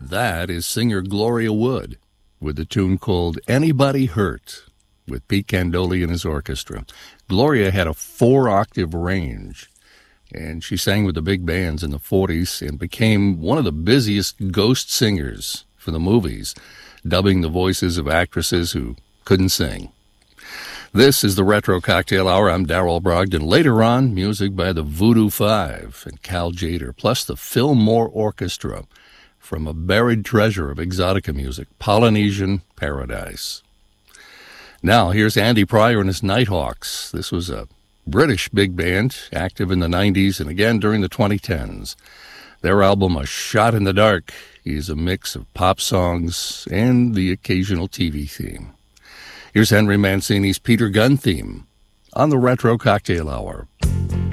That is singer Gloria Wood with the tune called Anybody Hurt with Pete Candoli and his orchestra. Gloria had a 4-octave range, and she sang with the big bands in the 40s and became one of the busiest ghost singers for the movies, dubbing the voices of actresses who couldn't sing. This is the Retro Cocktail Hour. I'm Darrell Brogdon. Later on, music by the Voodoo Five and Cal Tjader, plus the Phil Moore Orchestra from a buried treasure of exotica music, Polynesian Paradise. Now, here's Andy Pryor and his Nighthawks. This was a British big band, active in the 90s and again during the 2010s. Their album, A Shot in the Dark, is a mix of pop songs and the occasional TV theme. Here's Henry Mancini's Peter Gunn theme on the Retro Cocktail Hour.